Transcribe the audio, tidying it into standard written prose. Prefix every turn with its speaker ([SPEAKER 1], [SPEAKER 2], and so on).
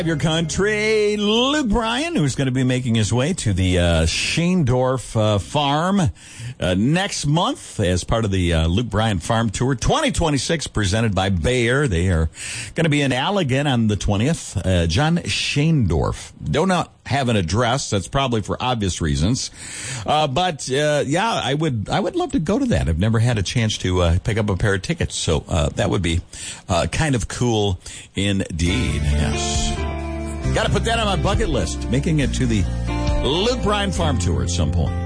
[SPEAKER 1] Your country, Luke Bryan, who's going to be making his way to the Scheendorf farm next month as part of the Luke Bryan Farm Tour 2026 presented by Bayer. They are going to be in Allegan on the 20th. John Scheendorf. Do not have an address. That's probably for obvious reasons. But I would love to go to that. I've never had a chance to pick up a pair of tickets. So that would be kind of cool indeed. Yes. Got to put that on my bucket list, making it to the Luke Bryan Farm Tour at some point.